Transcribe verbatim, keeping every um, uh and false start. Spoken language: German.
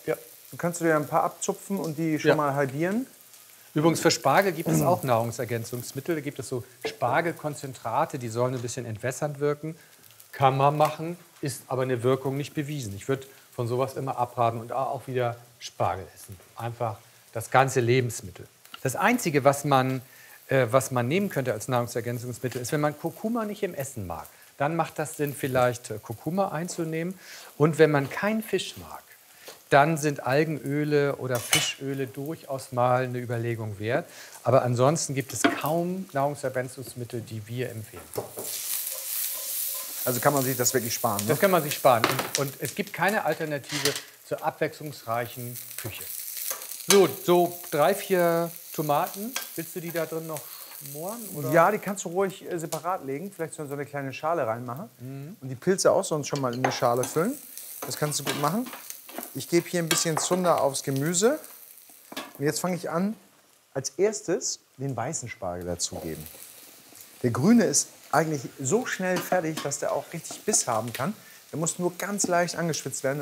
Ja. Dann kannst du dir ein paar abzupfen und die schon Ja. mal halbieren. Übrigens, für Spargel gibt es auch Nahrungsergänzungsmittel. Da gibt es so Spargelkonzentrate, die sollen ein bisschen entwässernd wirken. Kann man machen, ist aber eine Wirkung nicht bewiesen. Ich würde von sowas immer abraten und auch wieder Spargel essen. Einfach das ganze Lebensmittel. Das Einzige, was man, äh, was man nehmen könnte als Nahrungsergänzungsmittel, ist, wenn man Kurkuma nicht im Essen mag. Dann macht das Sinn, vielleicht äh, Kurkuma einzunehmen. Und wenn man keinen Fisch mag, dann sind Algenöle oder Fischöle durchaus mal eine Überlegung wert. Aber ansonsten gibt es kaum Nahrungsergänzungsmittel, die wir empfehlen. Also kann man sich das wirklich sparen. Ne? Das kann man sich sparen. Und, und es gibt keine Alternative zur abwechslungsreichen Küche. So, so drei, vier Tomaten. Willst du die da drin noch schmoren? Oder? Ja, die kannst du ruhig äh, separat legen. Vielleicht so eine kleine Schale reinmachen. Mhm. Und die Pilze auch sonst schon mal in eine Schale füllen. Das kannst du gut machen. Ich gebe hier ein bisschen Zunder aufs Gemüse. Und jetzt fange ich an, als erstes den weißen Spargel dazugeben. Der grüne ist eigentlich so schnell fertig, dass der auch richtig Biss haben kann. Der muss nur ganz leicht angeschwitzt werden.